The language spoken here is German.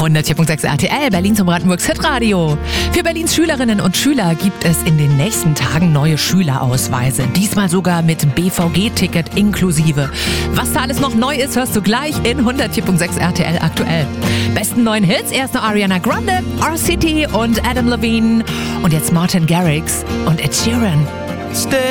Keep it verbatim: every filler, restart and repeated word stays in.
hundertvier Komma sechs R T L, Berlins und Brandenburgs Hitradio. Für Berlins Schülerinnen und Schüler gibt es in den nächsten Tagen neue Schülerausweise. Diesmal sogar mit B V G-Ticket inklusive. Was da alles noch neu ist, hörst du gleich in hundertvier Komma sechs R T L aktuell. Besten neuen Hits, erst noch Ariana Grande, R-City und Adam Levine. Und jetzt Martin Garrix und Ed Sheeran. Stay